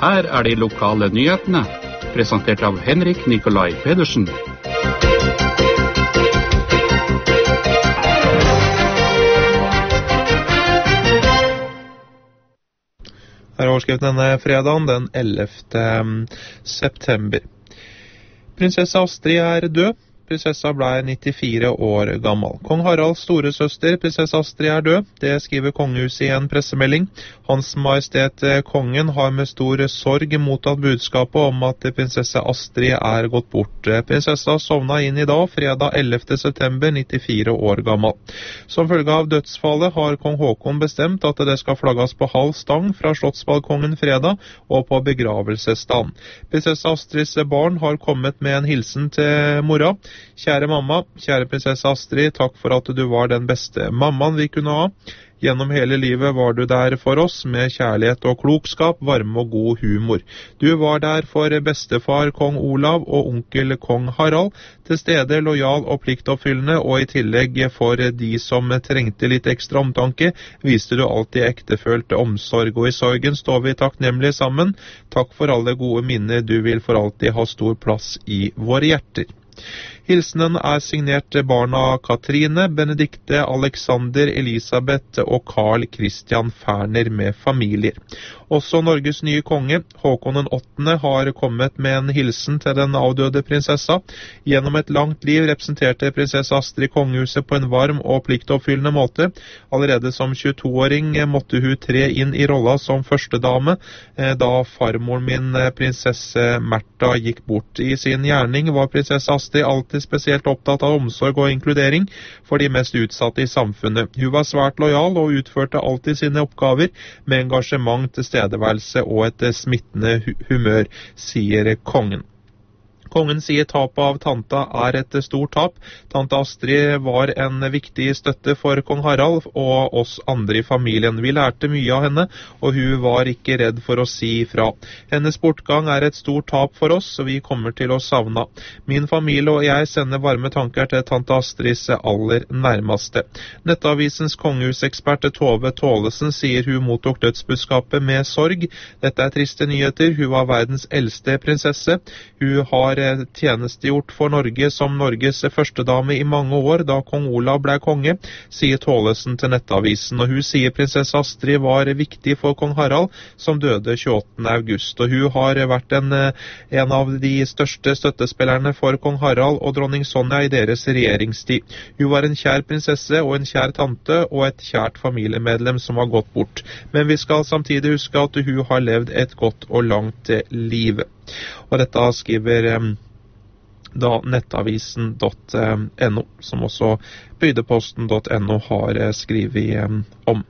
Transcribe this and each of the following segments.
Her de lokale nyhetene, presentert av Henrik Nikolai Pedersen. Her overskrift denne fredagen, den 11. september. Prinsesse Astrid død. Prinsessa ble 94 år gammel. Kong Haralds store søster, prinsesse Astrid død. Det skriver kongehuset i en pressemelding. Hans Majestet Kongen har med stor sorg mottatt budskapet om at prinsesse Astrid gått bort. Prinsessa sovna inn i dag, fredag 11. september, 94 år gammel. Som følge av dødsfallet har kong Håkon bestemt at det skal flagges på halv stang fra slottsbalkongen fredag og på begravelsesdagen. Prinsesse Astrids barn har kommet med en hilsen til mora. Kjære mamma, kjære prinsesse Astrid, takk for at du var den beste mammaen vi kunne ha. Gjennom hele livet var du der for oss med kjærlighet og klokskap, varme og god humor. Du var der for bestefar kong Olav og onkel kong Harald, til stede lojal og pliktoppfyllende, og i tillegg for de som trengte litt ekstra omtanke, viste du alltid ektefølt omsorg, og i sorgen står vi takknemlige sammen. Takk for alle gode minner, du vil for alltid ha stor plass i våre hjerter. Hilsenen signert barna Katrine, Benedikte, Alexander, Elisabeth og Carl Christian Ferner med familier. Også Norges nye konge, Håkon den 8., har kommet med en hilsen til den avdøde prinsessa. Gjennom et langt liv representerte prinsesse Astrid kongehuset på en varm og pliktoppfyllende måte. Allerede som 22-åring måtte hun tre inn i rolla som førstedame, da farmoren min, prinsesse Märtha, gikk bort. I sin gjerning var prinsesse Astrid alltid spesielt opptatt av omsorg og inkludering for de mest utsatte i samfunnet. Hun var svært lojal og utførte alltid sine oppgaver med engasjement, tilstedeværelse og et smittende humør, sier kongen. Kongen sier tapet av tanta et stort tap. Tante Astrid var en viktig støtte for kong Harald og oss andre i familien. Vi lærte mye av henne, og hun var ikke redd for å si ifra. Hennes bortgang et stort tap for oss, og vi kommer til å savne. Min familie og jeg sender varme tanker til tante Astrids aller nærmeste. Nettavisens kongehusekspert Tove Tålesen sier hun mottok dødsbudskapet med sorg. Dette triste nyheter. Hun var verdens eldste prinsesse. Hun har tjenestegjort for Norge som Norges førstedame i mange år da kong Olav ble konge, sier Tålesen til Nettavisen, og hun sier prinsesse Astrid var viktig for kong Harald, som døde 28. august, og hun har vært en av de største støttespillerne for kong Harald og dronning Sonja i deres regjeringstid. Hun var en kjær prinsesse og en kjær tante og et kjært familiemedlem som har gått bort, men vi skal samtidig huske at hun har levd et godt og langt liv. Og dette skriver da nettavisen.no, som også bygdeposten.no har skrevet om.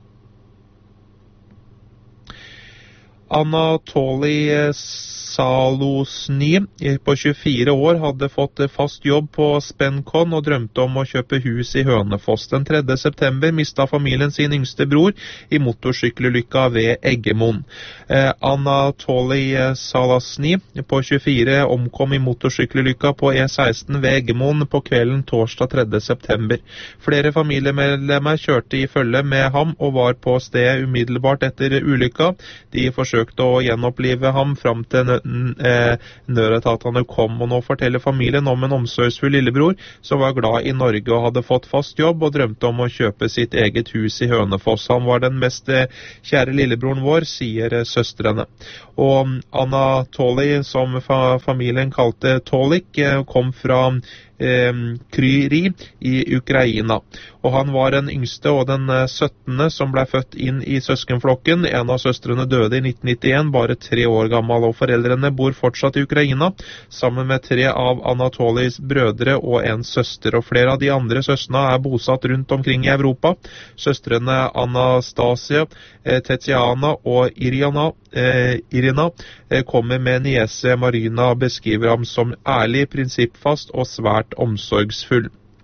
Anatoly Salosny på 24 år hadde fått fast jobb på Spencon og drømte om å kjøpe hus i Hønefoss. Den 3. september mistet familien sin yngste bror i motorsykkellykka ved Eggemoen. Anatoly Salosny på 24 omkom i motorsykkellykka på E16 ved Eggemoen på kvelden torsdag 3. september. Flere familiemedlemmer kjørte i følge med ham og var på sted umiddelbart etter ulykka. De forsøkte å gjenopplive ham fram til nødetatene kom, og nå forteller familien om en omsorgsfull lillebror som var glad i Norge og hadde fått fast jobb og drømte om å kjøpe sitt eget hus i Hønefoss. Han var den mest kjære lillebroren vår, sier søstrene. Og Anatoly, som familien kalte Tolik, kom fra Kryri i Ukraina. Og han var den yngste og den 17. som ble født inn i søskenflokken. En av søstrene døde i 1991, bare 3 år gammel, og foreldrene bor fortsatt i Ukraina, sammen med 3 av Anatolys brødre og en søster, og flere av de andre søstrene bosatt rundt omkring i Europa. Søstrene Anastasia, Tetiana og Irina kommer med niese Marina, beskriver ham som ærlig, prinsippfast og svært omsorgsfull.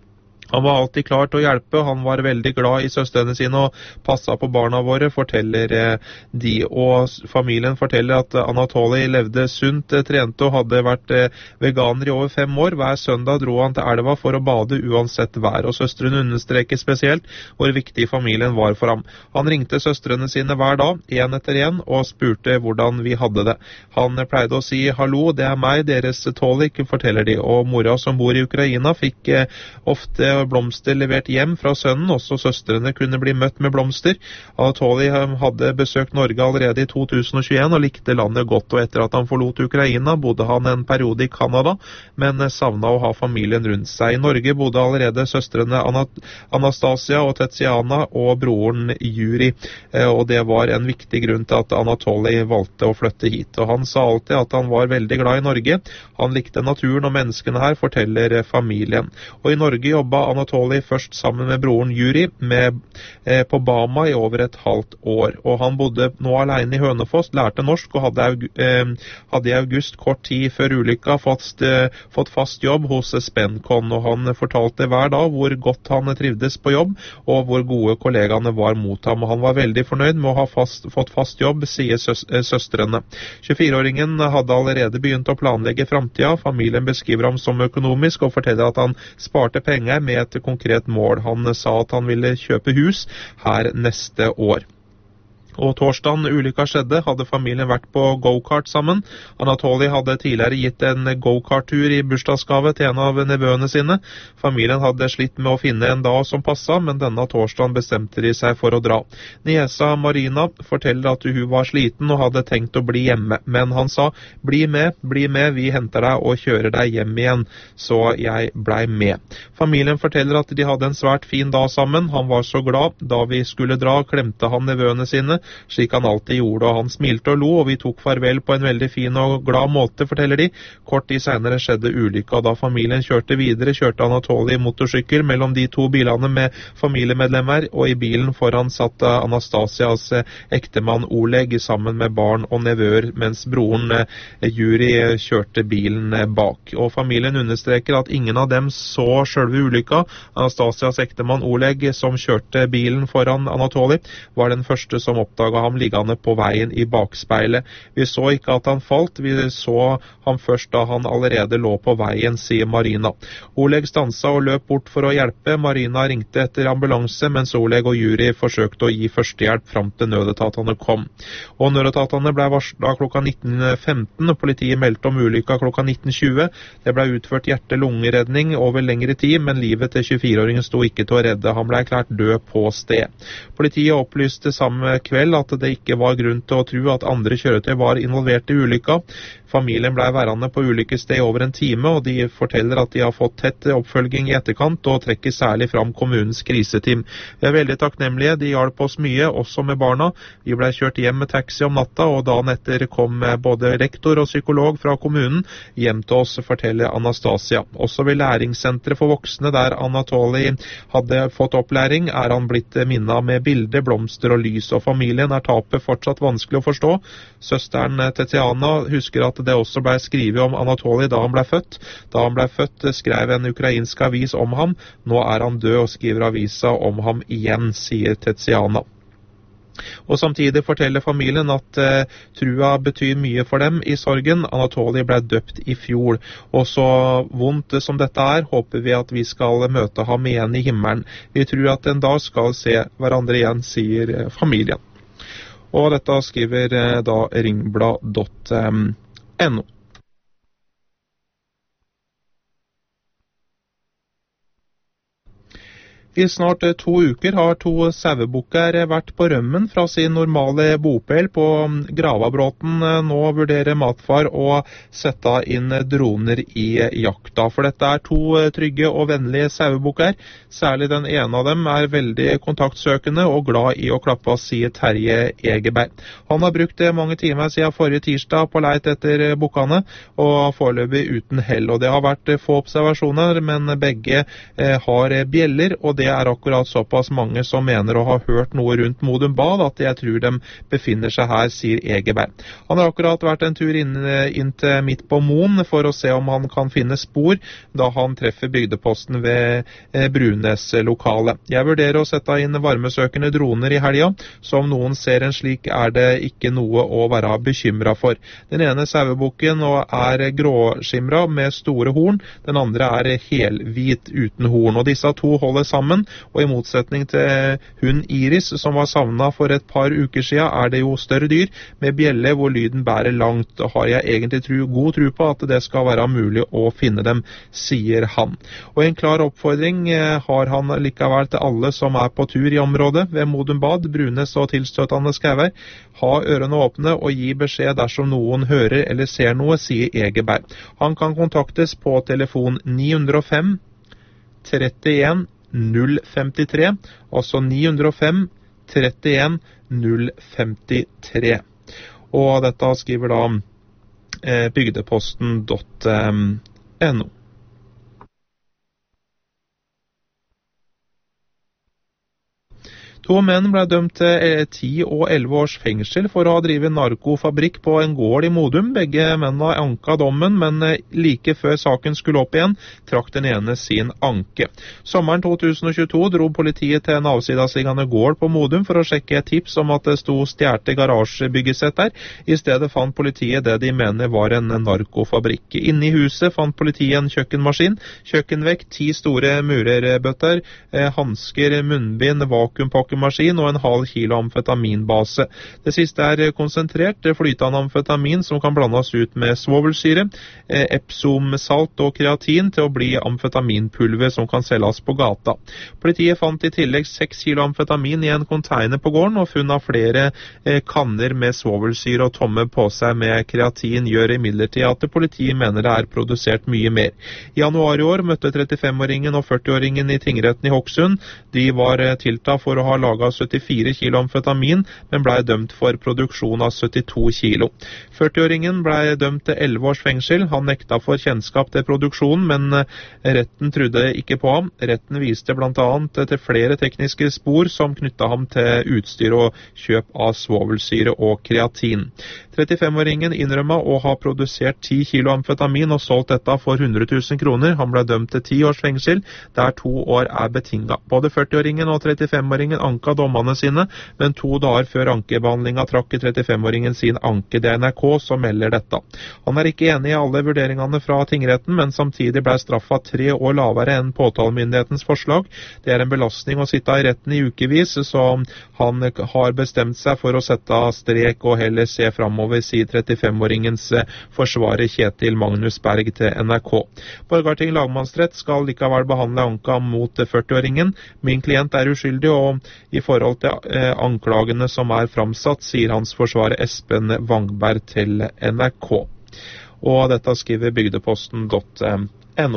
Han var alltid klar til å hjelpe, han var veldig glad i søstrene sine og passet på barna våre, forteller de. Og familien forteller at Anatolij levde sunt, trente og hadde vært veganer i over 5 år. Hver søndag dro han til elva for å bade uansett vær, og søstrene understreker spesielt hvor viktig familien var for ham. Han ringte søstrene sine hver dag, en etter en, og spurte hvordan vi hadde det. Han pleide å si «Hallo, det er meg, deres Tolik», forteller de, og mora som bor i Ukraina fikk ofte blomster levert hjem fra sønnen, også søstrene kunne bli møtt med blomster. Anatolij hadde besøkt Norge allerede i 2021 og likte landet godt, og etter at han forlot Ukraina bodde han en periode i Kanada, men savnet å ha familien rundt seg. I Norge bodde allerede søstrene Anastasia og Tetiana og broren Yuri, og det var en viktig grunn til at Anatolij valgte å flytte hit. Og han sa alltid at han var veldig glad i Norge. Han likte naturen og menneskene her, forteller familien. Og i Norge jobbet Anatolij først sammen med broren Yuri på Bama i over et halvt år. Og han bodde nå alene i Hønefoss, lærte norsk og hadde i august kort tid før ulykka fått fast jobb hos Spencon. Og han fortalte hver dag hvor godt han trivdes på jobb og hvor gode kollegaene var mot ham. Og han var veldig fornøyd med å ha fått fast jobb, sier søstrene. 24-åringen hadde allerede begynt å planlegge fremtiden. Familien beskriver ham som økonomisk og forteller at han sparte penger med et konkret mål. Han sa at han ville kjøpe hus her neste år. Og torsdagen ulykka skjedde, hadde familien vært på go-kart sammen. Anatolij hadde tidligere gitt en go-kart-tur i bursdagsgave til en av nevøene sine. Familien hadde slitt med å finne en dag som passet, men denne torsdagen bestemte de seg for å dra. Niesa Marina forteller at hun var sliten og hadde tenkt å bli hjemme, men han sa, bli med, vi henter deg og kjører deg hjem igjen, så jeg blei med. Familien forteller at de hadde en svært fin dag sammen. Han var så glad. Da vi skulle dra, klemte han nevøene sine, slik han alltid gjorde, og han smilte og lo, og vi tok farvel på en veldig fin og glad måte, forteller de. Kort tid senere skjedde ulykka, og da familien kjørte videre, kjørte Anatolij motorsykkel mellom de to bilene med familiemedlemmer, og i bilen foran satt Anastasias ektemann Oleg sammen med barn og nevøer, mens broren Yuri kjørte bilen bak. Og familien understreker at ingen av dem så selve ulykka. Anastasias ektemann Oleg, som kjørte bilen foran Anatolij, var den første som oppdaget ham liggende på veien i bakspeilet. Vi så ikke at han falt, vi så ham først da han allerede lå på veien, sier Marina. Oleg stansa og løp bort for å hjelpe. Marina ringte etter ambulanse, mens Oleg og Yuri forsøkte å gi førstehjelp fram til nødetatene kom. Og nødetatene ble varslet klokka 19.15, og politiet meldte om ulykka klokka 19.20. Det ble utført hjerte-lungeredning over lengre tid, men livet til 24-åringen sto ikke til å redde. Han ble erklært død på sted. Politiet opplyste samme kveld at det ikke var grunn til å tro at andre kjøretøy var involvert i ulykka. Familien ble værende på ulykkesstedet i over en time, og de forteller at de har fått tett oppfølging i etterkant, og trekker særlig fram kommunens kriseteam. Vi er veldig takknemlige, de hjalp oss mye, også med barna. Vi ble kjørt hjem med taxi om natta, og dagen etter kom både rektor og psykolog fra kommunen hjem til oss, forteller Anastasia. Også ved læringssenteret for voksne, der Anatolij hadde fått opplæring, er han blitt minnet med bilder, blomster og lys, og familien er tapet fortsatt vanskelig å forstå. Søsteren Tetiana husker at det også ble skrevet om Anatolij da han ble født. Da han ble født, skrev en ukrainsk avis om ham. Nå er han død, og skriver avisa om ham igjen, sier Tetiana. Og samtidig forteller familien at trua betyr mye for dem i sorgen. Anatolij ble døpt i fjor, og så vondt som dette er, håper vi at vi skal møte ham igjen i himmelen. Vi tror at en dag skal se hverandre igjen, sier familien. Og dette skriver da ringblad.no. I snart 2 uker har 2 sauebukker vært på rømmen fra sin normale bopel på Gravabråten. Nå vurderer matfar å sette inn droner i jakta, for dette er 2 trygge og vennlige sauebukker. Særlig den ene av dem er veldig kontaktsøkende og glad i å klappe, sier Terje Egeberg. Han har brukt mange timer siden forrige tirsdag på leit etter bukkene, og foreløpig uten hell. Og det har vært få observasjoner, men begge har bjeller, og det det akkurat såpass mange som mener å ha hørt noe rundt Modum Bad at jeg tror de befinner seg her, sier Egeberg. Han har akkurat vært en tur inn til midt på Moen for å se om han kan finne spor da han treffer bygdeposten ved Brunes-lokalet. Jeg vurderer å sette inn varmesøkende droner i helga, så om noen ser en slik det ikke noe å være bekymret for. Den ene sauebukken er gråskimra med store horn, den andre helhvit uten horn, og disse to holder sammen, og i motsetning til hund Iris som var savnet for et par uker siden, det jo større dyr med bjelle hvor lyden bærer langt, og har jeg egentlig god tro på at det skal være mulig å finne dem, sier han. Og en klar oppfordring har han likevel til alle som på tur i området ved Modum Bad, Brunes og tilstøtende skauer. Ha ørene åpne og gi beskjed dersom noen hører eller ser noe, sier Egeberg. Han kan kontaktes på telefon 905 31 053, altså 905 31 053. Og dette skriver da bygdeposten.no. 2 menn ble dømt til 10 og 11 års fengsel for å ha drivet narkofabrikk på en gård i Modum. Begge mennene anka dommen, men like før saken skulle opp igjen, trakk den ene sin anke. Sommeren 2022 dro politiet til en avsidesliggende gård på Modum for å sjekke et tips om at det sto stjerte garasjebyggesett der. I stedet fant politiet det de mener var en narkofabrikk. Inne i huset fant politiet en kjøkkenmaskin, kjøkkenvekt, 10 store murerbøtter, hansker, munnbind, vakuumpakke maskin og en halv kilo amfetaminbase. Det siste konsentrert flytende amfetamin som kan blandes ut med svovelsyre, epsomsalt og kreatin til å bli amfetaminpulver som kan selges på gata. Politiet fant i tillegg 6 kilo amfetamin i en container på gården, og funnet flere kanner med svovelsyre og tomme poser med kreatin gjør imidlertid at politiet mener det produsert mye mer. I januar i år møtte 35-åringen og 40-åringen i tingretten i Hokksund. De var tiltatt for å ha laget 74 kilo amfetamin, men ble dømt for produksjon av 72 kilo. 40-åringen ble dømt til 11 års fengsel. Han nekta for kjennskap til produksjonen, men retten trodde ikke på ham. Retten viste blant annet til flere tekniske spor som knyttet ham til utstyr og kjøp av svovelsyre og kreatin. 35-åringen innrømmet å ha produsert 10 kilo amfetamin og solgt dette for 100 000 kroner. Han ble dømt til 10 års fengsel, der 2 år betinget. Både 40-åringen og 35-åringen anka dommene sine, men 2 dager før ankebehandlingen trakk 35-åringen sin anke. Det NRK som melder dette. Han ikke enig i alle vurderingene fra tingretten, men samtidig ble straffet 3 år lavere enn påtalemyndighetens forslag. Det en belastning å sitte i retten i ukevis, så han har bestemt seg for å sette strek og heller se framover, sier 35-åringens forsvarer Kjetil Magnus Berg til NRK. Borgarting lagmannsrett skal likevel behandle anka mot 40-åringen. Min klient uskyldig, og i forhold til anklagene som framsatt, sier hans forsvarer Espen Wangberg til NRK. Og dette skriver bygdeposten.no.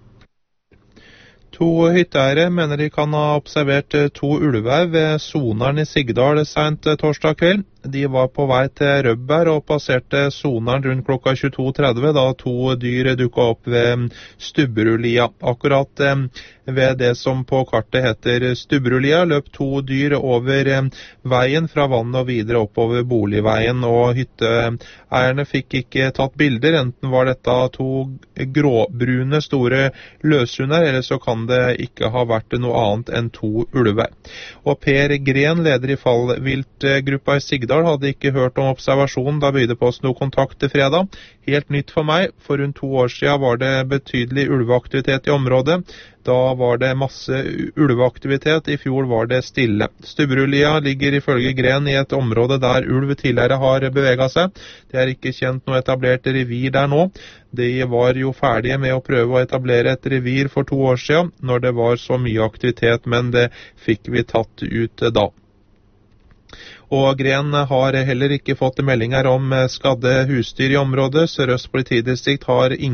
2 hytteeiere mener de kan ha observert 2 ulver ved soneren i Sigdal sent torsdag kveld. De var på vei til Rødberg og passerte soneren rundt klokka 22.30 da 2 dyr dukket opp ved Stubberulia. Akkurat ved det som på kartet heter Stubberulia løp 2 dyr over veien fra vannet og videre oppover boligveien, og hytteeierne fikk ikke tatt bilder. Enten var dette 2 gråbrune store løshunder, eller så kan det ikke ha vært noe annet enn 2 ulver. Og Per Gren, leder i fallviltgruppa i Sigdal, hadde ikke hørt om observasjonen da bygdeposten tok kontakt til fredag. Helt nytt for meg. For rundt 2 år siden var det betydelig ulveaktivitet i området. Da var det masse ulveaktivitet. I fjor var det stille. Stubberulia ligger ifølge Gren i et område der ulv tidligere har beveget seg. Det ikke kjent noe etablert revir der nå. De var jo ferdige med å prøve å etablere et revir for 2 år siden, når det var så mye aktivitet, men det fikk vi tatt ut da. Og Gren har heller ikke fått meldinger om skadde husdyr i området. Sør-Øst politidistrikt har ingen